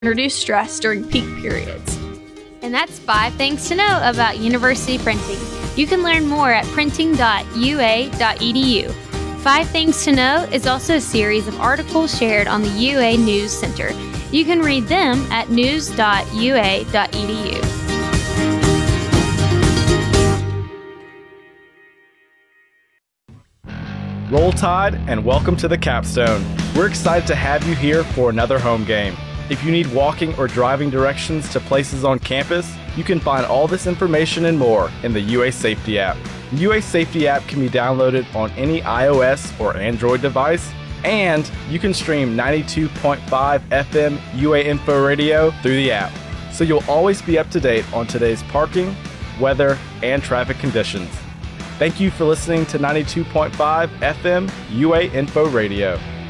reduce stress during peak periods. And that's 5 things to know about university printing. You can learn more at printing.ua.edu. 5 Things to Know is also a series of articles shared on the UA News Center. You can read them at news.ua.edu. Roll Tide and welcome to the Capstone. We're excited to have you here for another home game. If you need walking or driving directions to places on campus, you can find all this information and more in the UA Safety app. The UA Safety app can be downloaded on any iOS or Android device, and you can stream 92.5 FM UA Info Radio through the app, so you'll always be up to date on today's parking, weather, and traffic conditions. Thank you for listening to 92.5 FM UA Info Radio.